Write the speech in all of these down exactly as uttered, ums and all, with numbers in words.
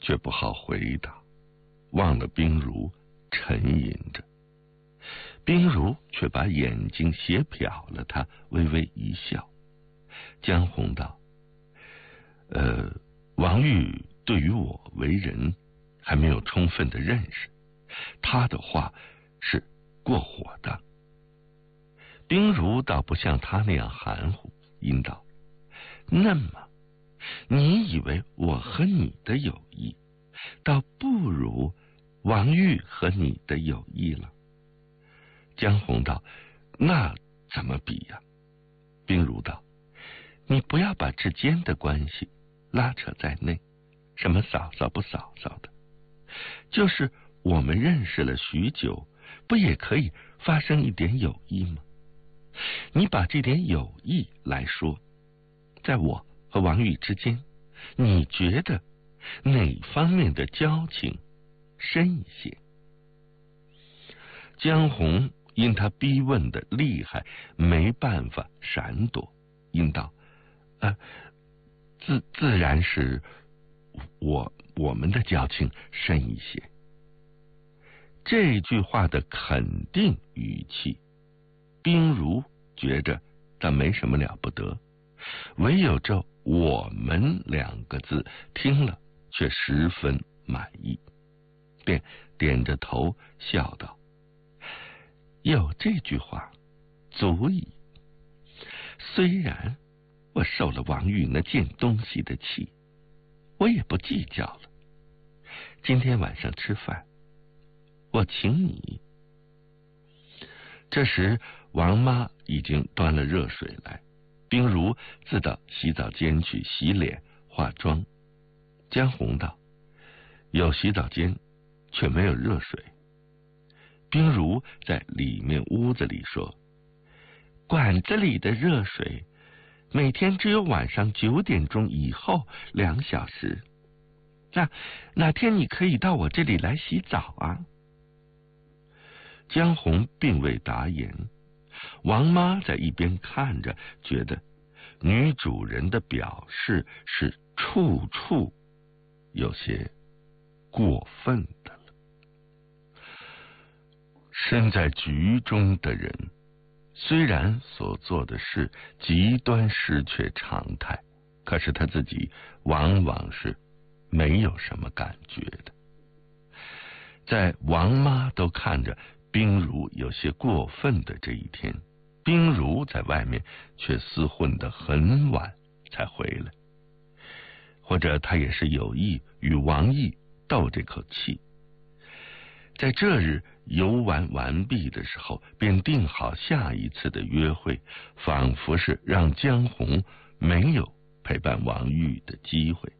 却不好回答，忘了冰如沉吟着。冰如却把眼睛斜瞟了他，微微一笑。江红道：呃，王玉对于我为人还没有充分的认识，他的话是过火的。冰如倒不像他那样含糊，应道：那么你以为我和你的友谊倒不如王玉和你的友谊了？江红道：那怎么比呀？冰如道：你不要把之间的关系拉扯在内，什么嫂嫂不嫂嫂的，就是我们认识了许久，不也可以发生一点友谊吗？你把这点友谊来说，在我和王玉之间，你觉得哪方面的交情深一些？江红因他逼问的厉害，没办法闪躲，应道：呃，自自然是我我们的交情深一些。这句话的肯定语气，冰如觉着他没什么了不得，唯有这我们两个字听了却十分满意，便点着头笑道：有这句话足矣。虽然我受了王玉那贱东西的气，我也不计较了。今天晚上吃饭，我请你。这时王妈已经端了热水来，冰如自到洗澡间去洗脸化妆。江红道：有洗澡间，却没有热水。冰如在里面屋子里说：馆子里的热水每天只有晚上九点钟以后两小时，那哪天你可以到我这里来洗澡啊？江红并未答言，王妈在一边看着，觉得女主人的表示是处处有些过分的了。身在局中的人，虽然所做的事极端失却常态，可是他自己往往是没有什么感觉的。在王妈都看着冰如有些过分的这一天，冰如在外面却厮混得很晚才回来，或者他也是有意与王毅斗这口气。在这日游玩完毕的时候，便定好下一次的约会，仿佛是让江红没有陪伴王玉的机会。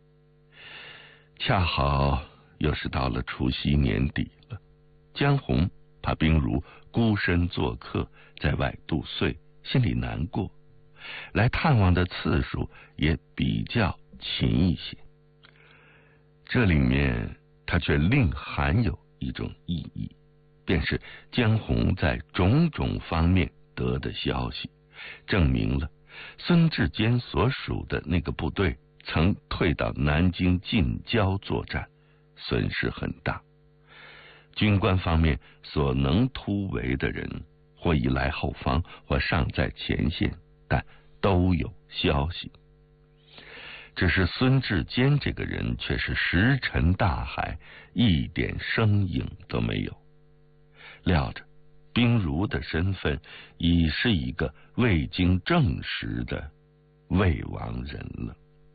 恰好又是到了除夕年底了，江红怕冰如孤身做客在外度岁，心里难过，来探望的次数也比较勤一些。这里面他却另含有一种意义，便是江红在种种方面得的消息，证明了孙志坚所属的那个部队曾退到南京近郊作战，损失很大。军官方面所能突围的人，或已来后方，或尚在前线，但都有消息。只是孙志坚这个人却是石沉大海，一点声影都没有。料着冰如的身份已是一个未经证实的未亡人了。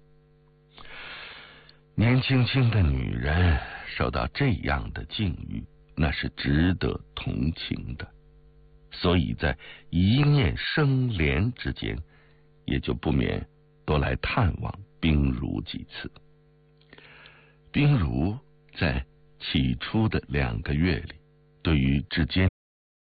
年轻轻的女人受到这样的境遇，那是值得同情的，所以在一念生怜之间，也就不免多来探望冰如几次。冰如在起初的两个月里，对于志坚